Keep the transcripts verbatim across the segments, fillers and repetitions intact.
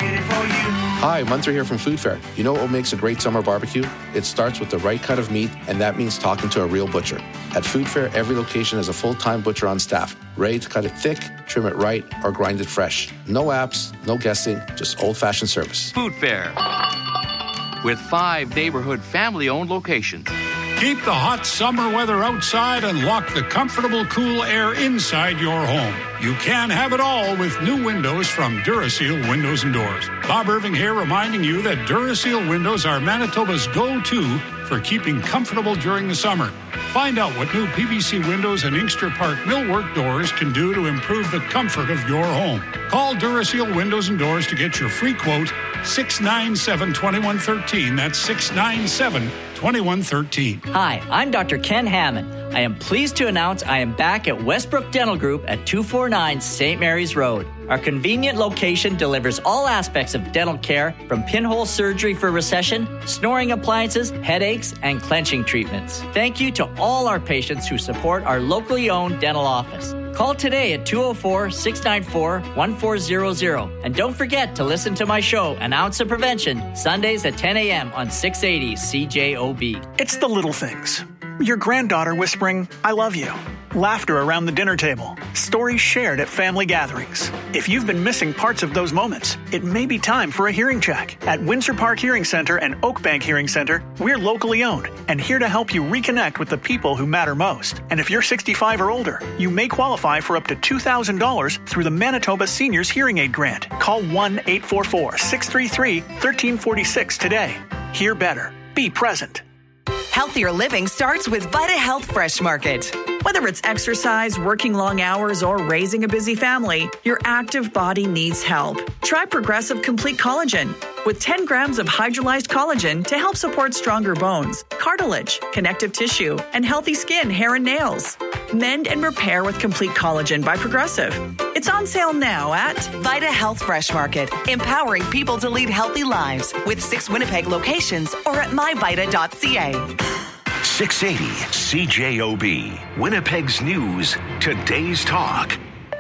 waiting for you. Hi, Munter here from Food Fair. You know what makes a great summer barbecue? It starts with the right cut of meat, and that means talking to a real butcher. At Food Fair, every location has a full-time butcher on staff, ready to cut it thick, trim it right, or grind it fresh. No apps, no guessing, just old-fashioned service. Food Fair, with five neighborhood family-owned locations. Keep the hot summer weather outside and lock the comfortable, cool air inside your home. You can have it all with new windows from Duraseal Windows and Doors. Bob Irving here reminding you that Duraseal windows are Manitoba's go-to for keeping comfortable during the summer. Find out what new P V C windows and Inkster Park millwork doors can do to improve the comfort of your home. Call Duraseal Windows and Doors to get your free quote, six nine seven, two one one three. That's six nine seven, two one one three. Hi, I'm Doctor Ken Hammond. I am pleased to announce I am back at Westbrook Dental Group at two forty-nine Saint Mary's Road. Our convenient location delivers all aspects of dental care, from pinhole surgery for recession, snoring appliances, headaches, and clenching treatments. Thank you to all our patients who support our locally owned dental office. Call today at two oh four, six nine four, one four zero zero. And don't forget to listen to my show, An Ounce of Prevention, Sundays at ten a.m. on six eighty C J O B. It's the little things. Your granddaughter whispering, I love you. Laughter around the dinner table. Stories shared at family gatherings. If you've been missing parts of those moments, it may be time for a hearing check. At Windsor Park Hearing Center and Oakbank Hearing Center, we're locally owned and here to help you reconnect with the people who matter most. And if you're sixty-five or older, you may qualify for up to two thousand dollars through the Manitoba Seniors Hearing Aid Grant. Call one eight four four, six three three, one three four six today. Hear better. Be present. Healthier living starts with Vita Health Fresh Market. Whether it's exercise, working long hours, or raising a busy family, your active body needs help. Try Progressive Complete Collagen with ten grams of hydrolyzed collagen to help support stronger bones, cartilage, connective tissue, and healthy skin, hair, and nails. Mend and repair with Complete Collagen by Progressive. It's on sale now at Vita Health Fresh Market, empowering people to lead healthy lives with six Winnipeg locations or at my vita dot c a. six eighty C J O B, Winnipeg's News, Today's Talk.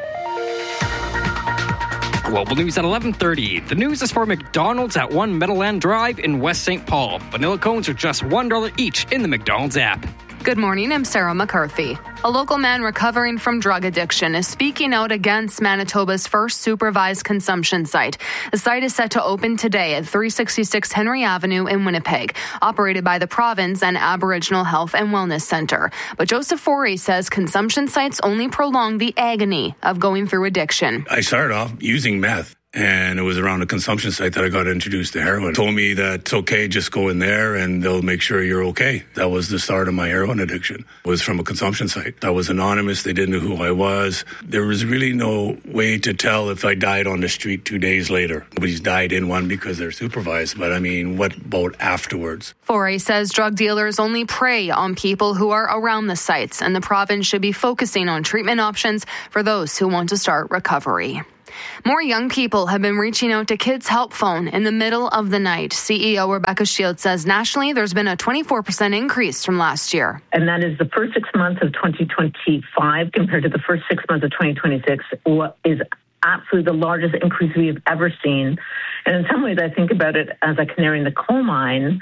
Global News at eleven thirty. The news is for McDonald's at One Meadowland Drive in West Saint Paul. Vanilla cones are just one dollar each in the McDonald's app. Good morning, I'm Sarah McCarthy. A local man recovering from drug addiction is speaking out against Manitoba's first supervised consumption site. The site is set to open today at three sixty-six Henry Avenue in Winnipeg, operated by the province and Aboriginal Health and Wellness Centre. But Joseph Forey says consumption sites only prolong the agony of going through addiction. I started off using meth. And it was around a consumption site that I got introduced to heroin. Told me that it's okay, just go in there and they'll make sure you're okay. That was the start of my heroin addiction. It was from a consumption site. I was anonymous. They didn't know who I was. There was really no way to tell if I died on the street two days later. Nobody's died in one because they're supervised. But I mean, what about afterwards? Forey says drug dealers only prey on people who are around the sites, and the province should be focusing on treatment options for those who want to start recovery. More young people have been reaching out to Kids Help Phone in the middle of the night. C E O Rebecca Shields says nationally there's been a twenty-four percent increase from last year. And that is the first six months of twenty twenty-five compared to the first six months of twenty twenty-six, what is absolutely the largest increase we have ever seen. And in some ways, I think about it as a canary in the coal mine.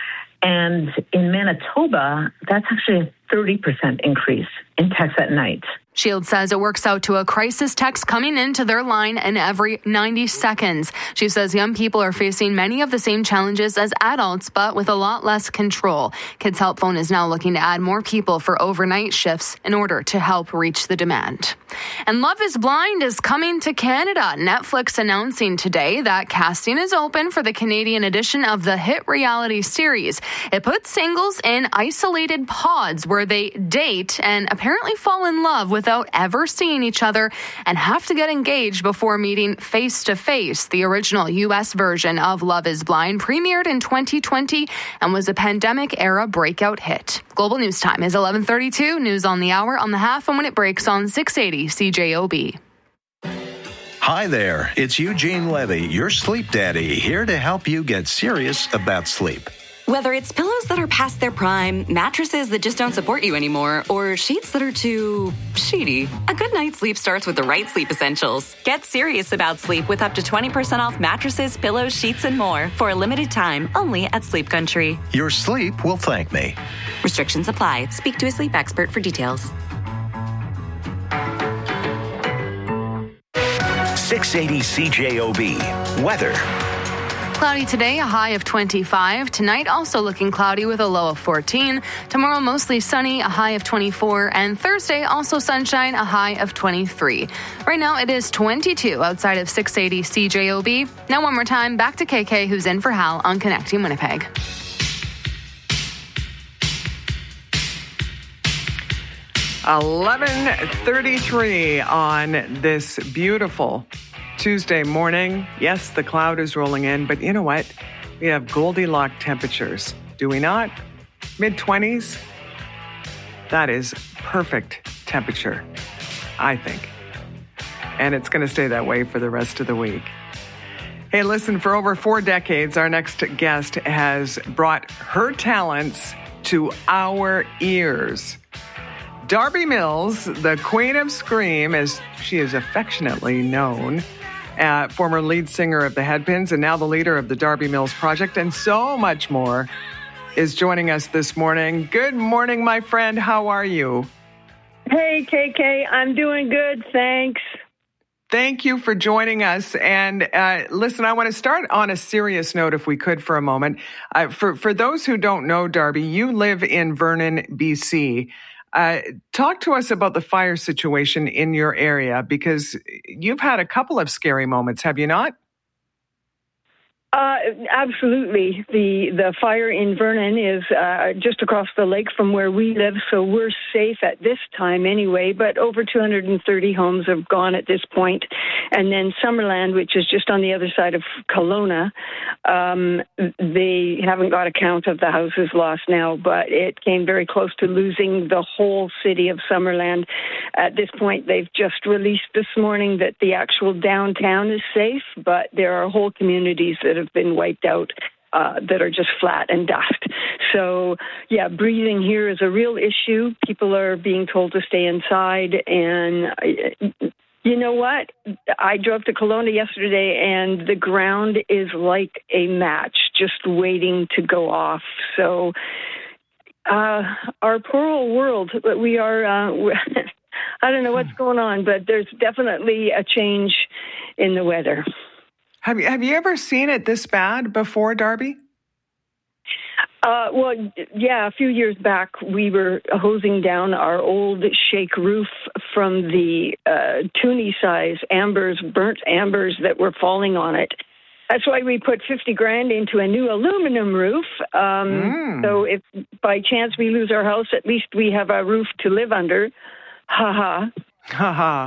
And in Manitoba, that's actually a thirty percent increase in texts at night. Shields says it works out to a crisis text coming into their line in every ninety seconds. She says young people are facing many of the same challenges as adults, but with a lot less control. Kids Help Phone is now looking to add more people for overnight shifts in order to help reach the demand. And Love is Blind is coming to Canada. Netflix announcing today that casting is open for the Canadian edition of the hit reality series. It puts singles in isolated pods where they date and apparently fall in love with without ever seeing each other and have to get engaged before meeting face-to-face. The original U S version of Love is Blind premiered in twenty twenty and was a pandemic-era breakout hit. Global News Time is eleven thirty-two. News on the hour, on the half, and when it breaks on six eighty C J O B. Hi there, it's Eugene Levy, your sleep daddy, here to help you get serious about sleep. Whether it's pillows that are past their prime, mattresses that just don't support you anymore, or sheets that are too sheety, a good night's sleep starts with the right sleep essentials. Get serious about sleep with up to twenty percent off mattresses, pillows, sheets, and more for a limited time only at Sleep Country. Your sleep will thank me. Restrictions apply. Speak to a sleep expert for details. six eighty C J O B. Weather. Cloudy today, a high of twenty-five. Tonight, also looking cloudy with a low of fourteen. Tomorrow, mostly sunny, a high of twenty-four. And Thursday, also sunshine, a high of twenty-three. Right now, it is twenty-two outside of six eighty C J O B. Now, one more time, back to K K, who's in for Hal on Connecting Winnipeg. eleven thirty-three on this beautiful Tuesday morning. Yes, the cloud is rolling in, but you know what? We have Goldilocks temperatures, do we not? mid-twenties? That is perfect temperature, I think. And it's going to stay that way for the rest of the week. Hey, listen, for over four decades, our next guest has brought her talents to our ears. Darby Mills, the Queen of Scream, as she is affectionately known, uh, former lead singer of the Headpins and now the leader of the Darby Mills Project, and so much more, is joining us this morning. Good morning, my friend. How are you? Hey, K K. I'm doing good, thanks. Thank you for joining us. And uh, listen, I want to start on a serious note, if we could, for a moment. Uh, for, for those who don't know, Darby, you live in Vernon, B C. Uh, talk to us about the fire situation in your area, because you've had a couple of scary moments, have you not? Uh, absolutely. The the fire in Vernon is uh, just across the lake from where we live, so we're safe at this time anyway, but over two hundred thirty homes have gone at this point. And then Summerland, which is just on the other side of Kelowna, um, they haven't got a count of the houses lost now, but it came very close to losing the whole city of Summerland. At this point, they've just released this morning that the actual downtown is safe, but there are whole communities that have been wiped out uh, that are just flat and dust. So, yeah, breathing here is a real issue. People are being told to stay inside. And uh, you know what? I drove to Kelowna yesterday, and the ground is like a match, just waiting to go off. So uh, our poor old world, we are... Uh, I don't know what's going on, but there's definitely a change in the weather. Have you have you ever seen it this bad before, Darby? Uh, well, yeah, a few years back, we were hosing down our old shake roof from the uh, Toonie-size ambers, burnt ambers that were falling on it. That's why we put fifty grand into a new aluminum roof. Um, mm. So if by chance we lose our house, at least we have a roof to live under. Ha ha. Ha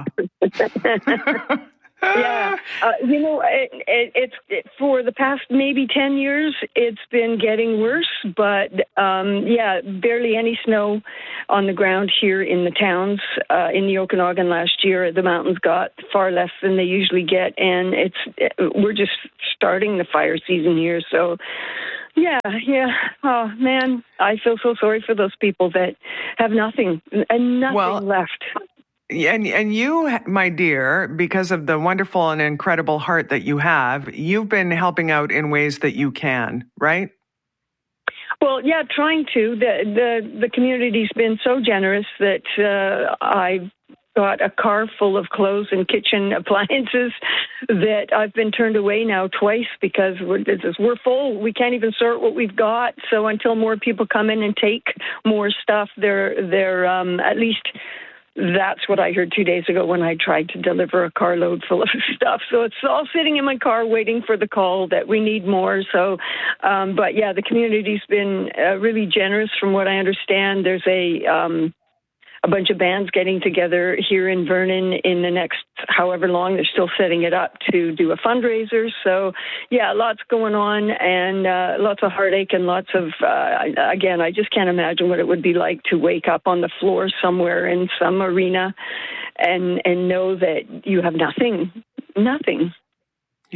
ha. Yeah, uh, you know, it, it, it's it, for the past maybe ten years, it's been getting worse. But um, yeah, barely any snow on the ground here in the towns. Uh, in the Okanagan last year, the mountains got far less than they usually get, and it's we're just starting the fire season here. So, yeah, yeah. Oh man, I feel so sorry for those people that have nothing and nothing well, left. And and you, my dear, because of the wonderful and incredible heart that you have, you've been helping out in ways that you can, right? Well, yeah, trying to. The the, the community's been so generous that uh, I've got a car full of clothes and kitchen appliances that I've been turned away now twice because we're, we're full. We can't even sort what we've got. So until more people come in and take more stuff, they're they're um, at least... That's what I heard two days ago when I tried to deliver a carload full of stuff. So it's all sitting in my car waiting for the call that we need more. So, um, but yeah, the community's been uh, really generous from what I understand. There's a um, a bunch of bands getting together here in Vernon in the next however long. They're still setting it up to do a fundraiser. So, yeah, lots going on and uh, lots of heartache and lots of, uh, again, I just can't imagine what it would be like to wake up on the floor somewhere in some arena and, and know that you have nothing, nothing. Yeah.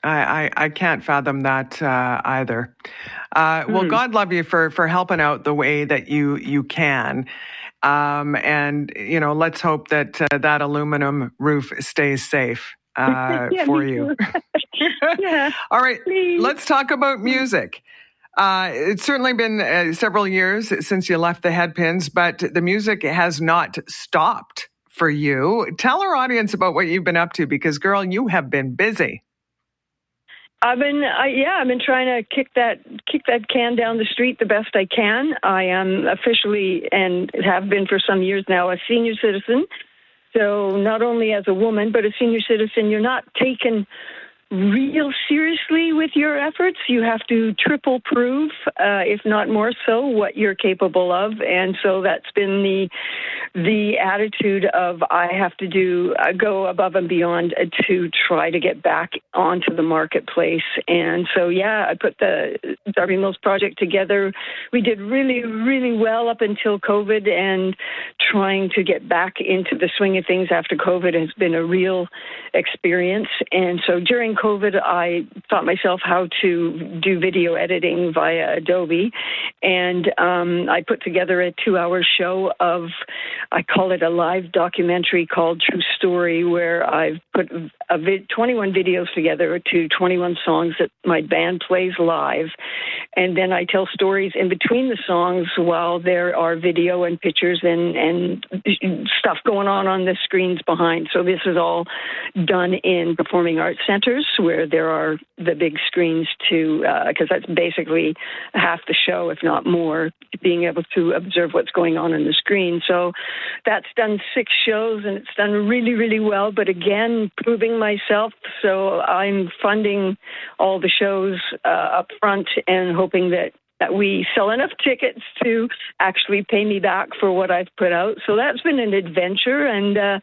I, I, I can't fathom that uh, either. Uh, well, mm. God love you for, for helping out the way that you, you can. Um, and, you know, let's hope that uh, that aluminum roof stays safe uh, yeah, for you. yeah, all right, please. Let's talk about music. Uh, it's certainly been uh, several years since you left the Headpins, but the music has not stopped for you. Tell our audience about what you've been up to, because, girl, you have been busy. I've been, uh, yeah, I've been trying to kick that kick that can down the street the best I can. I am officially, and have been for some years now, a senior citizen. So not only as a woman, but a senior citizen, you're not taken real seriously with your efforts. You have to triple prove, uh, if not more so, what you're capable of. And so that's been the the attitude of I have to do uh, go above and beyond to try to get back onto the marketplace. And so, yeah, I put the Darby Mills project together. We did really, really well up until COVID, and trying to get back into the swing of things after COVID has been a real experience. And so during COVID, I taught myself how to do video editing via Adobe, and um, I put together a two-hour show of, I call it a live documentary called True Story, where I've put a vid- twenty-one videos together to twenty-one songs that my band plays live, and then I tell stories in between the songs while there are video and pictures and, and stuff going on on the screens behind. So this is all done in performing arts centers, where there are the big screens to, because uh, that's basically half the show, if not more, being able to observe what's going on on the screen. So that's done six shows, and it's done really, really well. But again, proving myself. So I'm funding all the shows uh, up front and hoping that that we sell enough tickets to actually pay me back for what I've put out. So that's been an adventure. And, uh,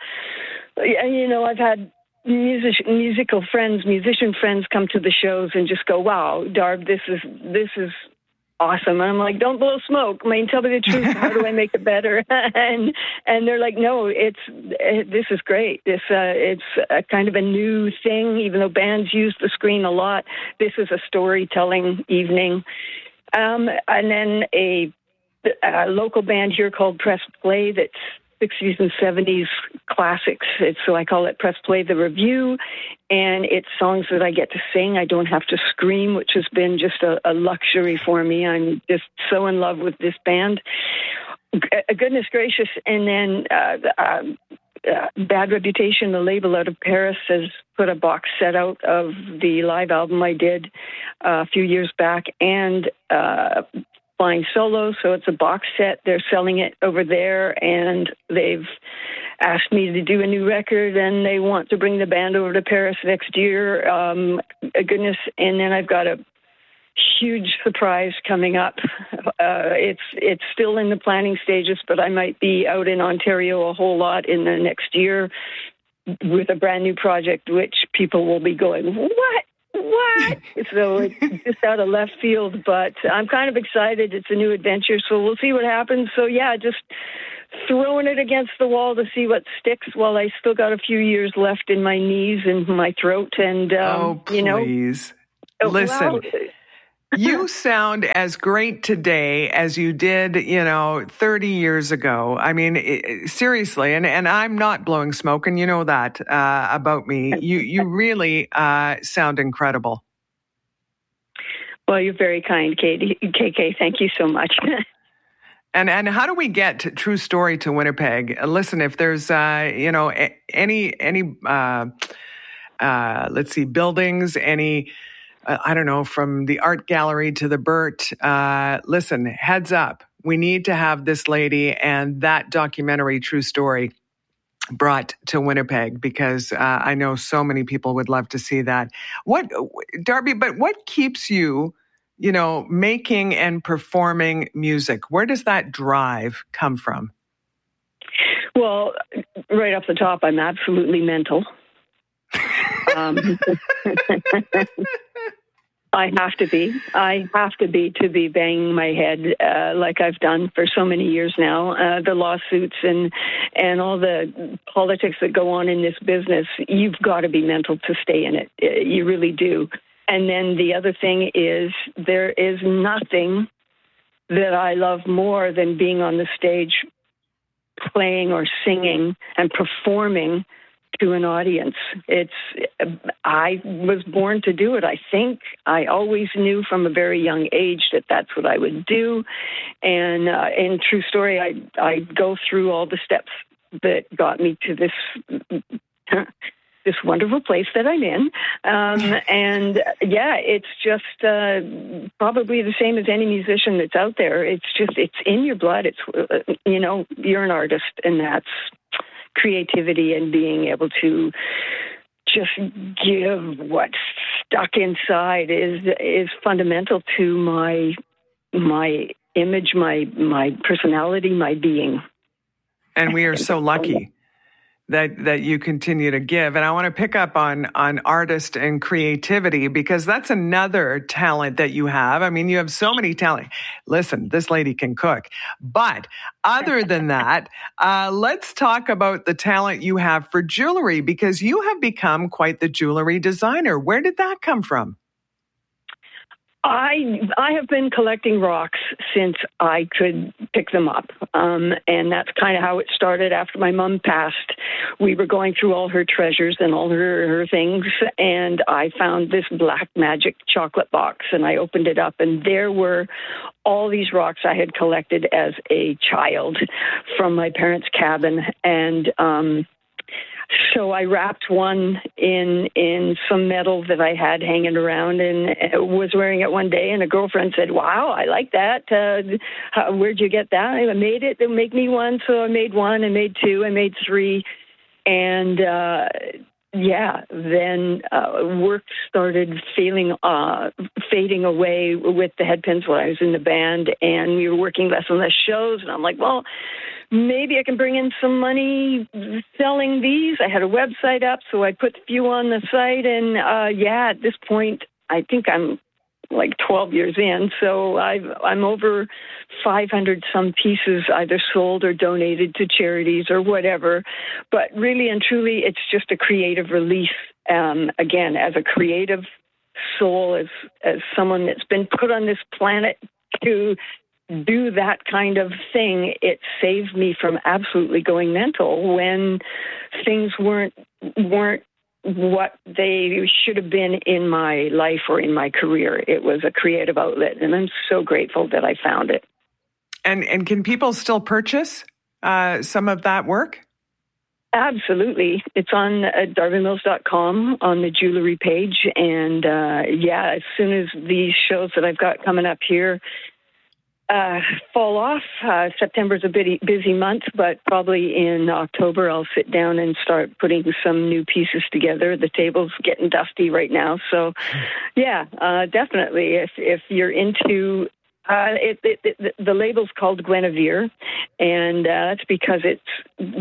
you know, I've had music, musical friends, musician friends come to the shows and just go, wow, Darb, this is this is awesome. And I'm like, don't blow smoke. I mean, tell me the truth. How do I make it better? and and they're like, no, it's it, this is great. This uh, it's a kind of a new thing, even though bands use the screen a lot. This is a storytelling evening. Um, and then a, a local band here called Press Play that's sixties and seventies classics. It's, so I call it Press Play the Review, and it's songs that I get to sing. I don't have to scream, which has been just a, a luxury for me. I'm just so in love with this band. G- goodness gracious. And then uh, uh, uh, Bad Reputation, the label out of Paris, has put a box set out of the live album I did uh, a few years back, and uh, Flying Solo, so it's a box set. They're selling it over there, and they've asked me to do a new record, and they want to bring the band over to Paris next year. Um, goodness, and then I've got a huge surprise coming up. Uh, it's it's still in the planning stages, but I might be out in Ontario a whole lot in the next year with a brand new project, which people will be going, what? What? So it's just out of left field, but I'm kind of excited. It's a new adventure, so we'll see what happens. So yeah, just throwing it against the wall to see what sticks while I still got a few years left in my knees and my throat. And, um, oh, please. you know. Listen. Well, you sound as great today as you did, you know, thirty years ago. I mean, it, seriously, and, and I'm not blowing smoke, and you know that uh, about me. You you really uh, sound incredible. Well, you're very kind, Katie. K K, thank you so much. And and how do we get True Story to Winnipeg? Listen, if there's, uh, you know, any, any uh, uh, let's see, buildings, any... I don't know, from the art gallery to the Burt, uh, listen, heads up. We need to have this lady and that documentary, True Story, brought to Winnipeg, because uh, I know so many people would love to see that. What, Darby, but what keeps you, you know, making and performing music? Where does that drive come from? Well, right off the top, I'm absolutely mental. um, I have to be. I have to be to be banging my head uh, like I've done for so many years now. Uh, the lawsuits and and all the politics that go on in this business, you've got to be mental to stay in it. You really do. And then the other thing is there is nothing that I love more than being on the stage playing or singing and performing to an audience. It's, I was born to do it. I think I always knew from a very young age that that's what I would do. And uh, in true story, I, I go through all the steps that got me to this, this wonderful place that I'm in. Um, and yeah, it's just uh, probably the same as any musician that's out there. It's just, it's in your blood. It's, uh, you know, you're an artist, and that's creativity and being able to just give what's stuck inside is is fundamental to my my image, my my personality, my being. And we are so lucky that that you continue to give. And I want to pick up on on artist and creativity, because that's another talent that you have. I mean, you have so many talent. Listen, this lady can cook. But other than that, uh, let's talk about the talent you have for jewelry, because you have become quite the jewelry designer. Where did that come from? I I have been collecting rocks since I could pick them up, um, and that's kind of how it started. After my mom passed, we were going through all her treasures and all her, her things, and I found this black magic chocolate box, and I opened it up, and there were all these rocks I had collected as a child from my parents' cabin, and um so I wrapped one in in some metal that I had hanging around, and was wearing it one day, and a girlfriend said, "Wow, I like that. Uh, how, where'd you get that?" I made it. They make me one, so I made one, I made two, I made three, and uh, yeah, then uh, work started feeling uh, fading away with the headpins when I was in the band, and we were working less and less shows, and I'm like, well, maybe I can bring in some money selling these. I had a website up, so I put a few on the site. And uh, yeah, at this point, I think I'm like twelve years in. So I've, I'm over five hundred some pieces either sold or donated to charities or whatever. But really and truly, it's just a creative release. Um, again, as a creative soul, as, as someone that's been put on this planet to do that kind of thing, it saved me from absolutely going mental when things weren't weren't what they should have been in my life or in my career. It was a creative outlet, and I'm so grateful that I found it. And and can people still purchase uh, some of that work? Absolutely. It's on uh, darvin mills dot com on the jewelry page. And uh, yeah, as soon as these shows that I've got coming up here Uh, fall off. Uh, September's a busy, busy month, but probably in October I'll sit down and start putting some new pieces together. The table's getting dusty right now, so yeah, uh, definitely. If if you're into uh, it, it, it, the label's called Guinevere, and uh, that's because it's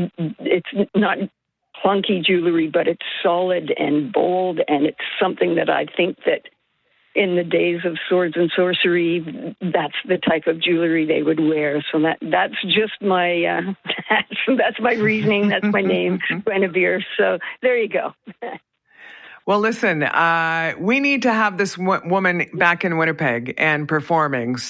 it's not clunky jewelry, but it's solid and bold, and it's something that I think that in the days of swords and sorcery, that's the type of jewelry they would wear. So that that's just my uh, that's, that's my reasoning. That's my name, Guinevere. So there you go. Well, listen, uh, we need to have this w- woman back in Winnipeg and performing.